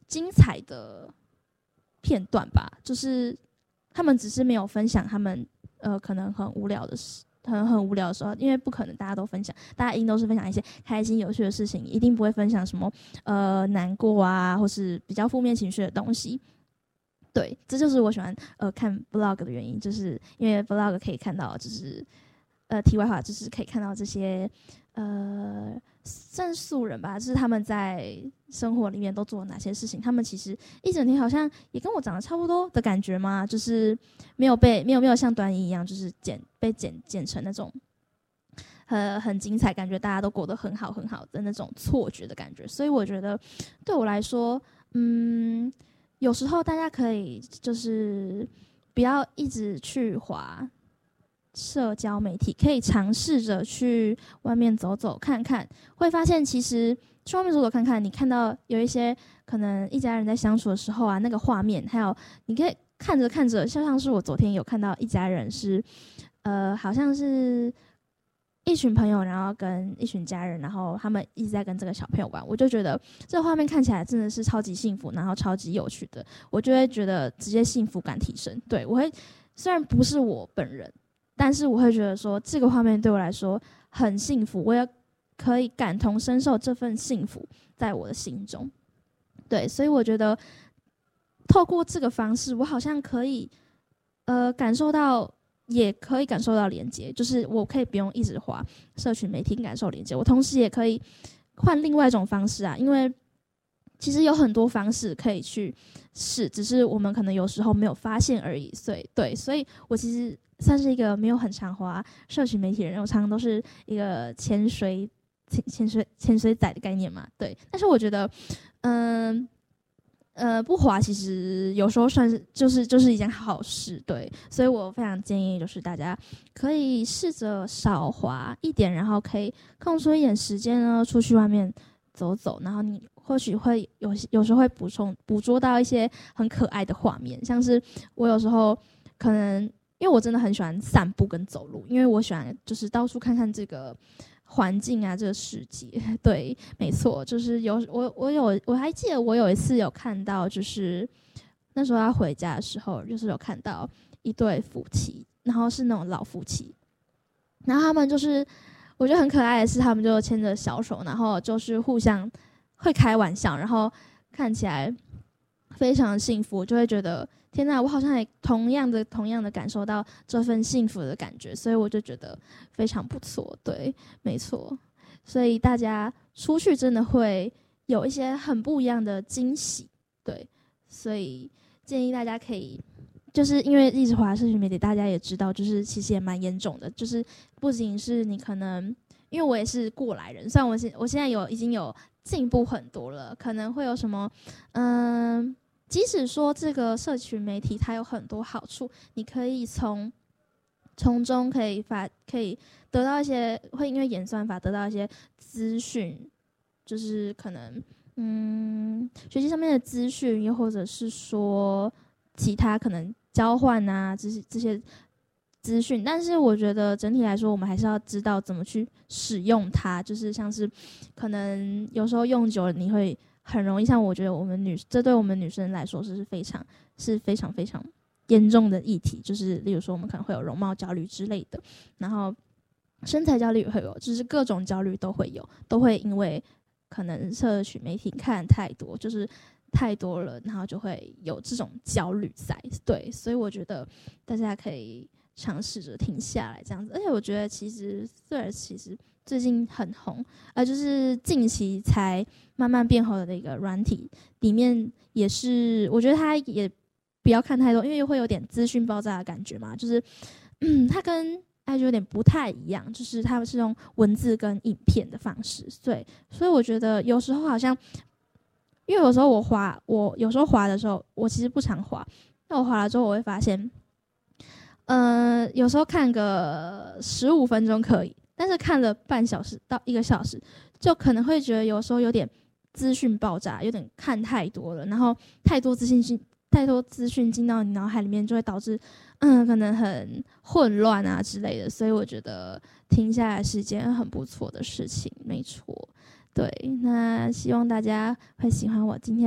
精彩的片段吧，就是他们只是没有分享他们可能很无聊的事。很无聊的时候，因为不可能大家都分享，大家一定都是分享一些开心有趣的事情，一定不会分享什么难过啊，或是比较负面情绪的东西。对，这就是我喜欢看 vlog 的原因，就是因为 vlog 可以看到，就是题外话，就是可以看到这些算是素人吧，就是他们在生活里面都做了哪些事情。他们其实一整天好像也跟我长得差不多的感觉嘛，就是没有像短影一样，就是被剪成那种很精彩，感觉大家都过得很好的那种错觉的感觉。所以我觉得对我来说，有时候大家可以就是不要一直去滑社交媒体，可以尝试着去外面走走看看，会发现其实去外面走走看看，你看到有一些可能一家人在相处的时候啊，那个画面，还有你可以看着看着，就像是我昨天有看到一家人是，好像是一群朋友，然后跟一群家人，然后他们一直在跟这个小朋友玩，我就觉得这个画面看起来真的是超级幸福，然后超级有趣的，我就会觉得直接幸福感提升。对，我会虽然不是我本人。但是我会觉得说，这个画面对我来说很幸福，我也可以感同身受这份幸福在我的心中。对，所以我觉得透过这个方式，我好像可以感受到，也可以感受到连接，就是我可以不用一直滑社群媒体感受连接，我同时也可以换另外一种方式啊，因为其实有很多方式可以去试，只是我们可能有时候没有发现而已。所以我其实算是一个没有很常滑社群媒体的人，我常常都是一个潜水仔的概念嘛，对。但是我觉得，不滑其实有时候算是就是一件好事，对。所以我非常建议就是大家可以试着少滑一点，然后可以空出一点时间呢，出去外面走走，然后你或许会有时候会捕捉到一些很可爱的画面，像是我有时候可能因为我真的很喜欢散步跟走路，因为我喜欢就是到处看看这个环境啊，这个世界。对，没错，就是我还记得我有一次有看到，就是那时候要回家的时候，就是有看到一对夫妻，然后是那种老夫妻，然后他们就是我觉得很可爱的是，他们就牵着小手，然后就是互相会开玩笑，然后看起来非常幸福，就会觉得天哪，我好像也同样的感受到这份幸福的感觉，所以我就觉得非常不错。对，没错，所以大家出去真的会有一些很不一样的惊喜。对，所以建议大家可以。就是因为一直滑社群媒体，大家也知道，就是其实也蛮严重的。就是不仅是你可能，因为我也是过来人，虽然我现在已经有进步很多了，可能会有什么，即使说这个社群媒体它有很多好处，你可以从中可以得到一些，会因为演算法得到一些资讯，就是可能学习上面的资讯，又或者是说其他可能交换啊这些资讯，但是我觉得整体来说，我们还是要知道怎么去使用它，就是像是可能有时候用久了，你会很容易，像我觉得这对我们女生来说是非常严重的议题，就是例如说我们可能会有容貌焦虑之类的，然后身材焦虑也会有，就是各种焦虑都会有，都会因为可能社群媒体看太多，就是太多了，然后就会有这种焦虑在。对，所以我觉得大家可以尝试着停下来这样子。而且我觉得其实 Threads 其实最近很红，就是近期才慢慢变红的一个软体，里面也是我觉得它也不要看太多，因为会有点资讯爆炸的感觉嘛，就是它跟IG 有点不太一样，就是他们是用文字跟影片的方式，对，所以我觉得有时候好像，因为有时候我有时候滑的时候，我其实不常滑，那我滑了之后，我会发现，有时候看个15分钟可以，但是看了半小时到1个小时，就可能会觉得有时候有点资讯爆炸，有点看太多了，然后太多资讯进到你脑海里面，就会导致可能很混乱啊之类的。所以我觉得停下来是一件很不错的事情，没错。对，那希望大家会喜欢我今天